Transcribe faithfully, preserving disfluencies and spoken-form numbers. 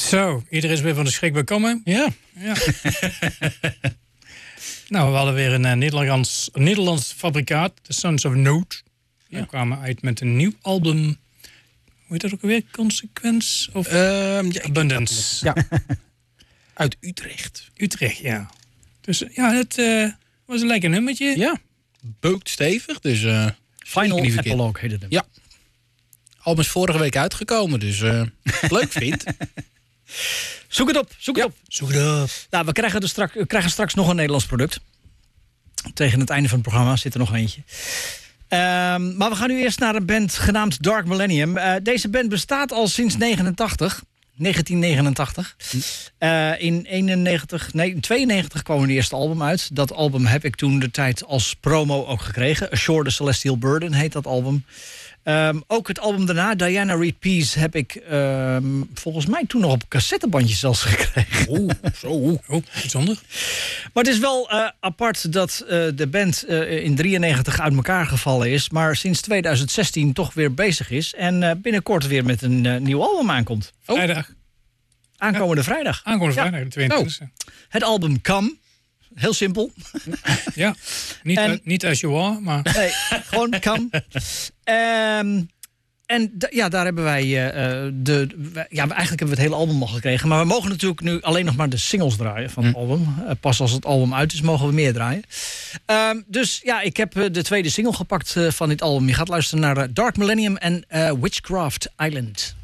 Zo, iedereen is weer van de schrik bekomen. Ja. ja. Nou, we hadden weer een uh, Nederlands, een Nederlands fabrikaat, The Sons of Note. Die ja. kwamen uit met een nieuw album. Hoe heet dat ook alweer? Consequence of uh, ja, Abundance? Ja. Uit Utrecht. Utrecht, ja. Dus ja, het uh, was een lekker nummertje. Ja, beukt stevig. Dus, uh, Final Epilogue heette hem. Ja. Album is vorige week uitgekomen, dus uh, leuk vindt. Zoek het op, zoek het ja, op. Zoek het op. Nou, we krijgen, er straks, we krijgen straks nog een Nederlands product. Tegen het einde van het programma zit er nog eentje. Um, maar we gaan nu eerst naar een band genaamd Dark Millennium. Uh, deze band bestaat al sinds negenentachtig. negentien negenentachtig. Uh, in eenennegentig, nee, in tweeënnegentig kwam het eerste album uit. Dat album heb ik toen de tijd als promo ook gekregen. Ashore the Celestial Burden heet dat album. Um, ook het album daarna, Diana Reed Peace, heb ik um, volgens mij toen nog op cassettebandjes zelfs gekregen. Oeh, zo. Oh, bijzonder. Maar het is wel uh, apart dat uh, de band uh, in drieënnegentig uit elkaar gevallen is, maar sinds tweeduizend zestien toch weer bezig is en uh, binnenkort weer met een uh, nieuw album aankomt. Oh. Vrijdag. Aankomende ja. vrijdag. Aankomende vrijdag, ja. de tweeëntwintigste. Oh. Het album Come. Heel simpel. Ja, niet, en, uh, niet as you are, maar... Nee, gewoon Come. Um, en d- ja, daar hebben wij... Uh, de, ja, eigenlijk hebben we het hele album al gekregen. Maar we mogen natuurlijk nu alleen nog maar de singles draaien van het hm. album. Uh, pas als het album uit is, mogen we meer draaien. Um, dus ja, ik heb uh, de tweede single gepakt uh, van dit album. Je gaat luisteren naar uh, Dark Millennium en uh, Witchcraft Island.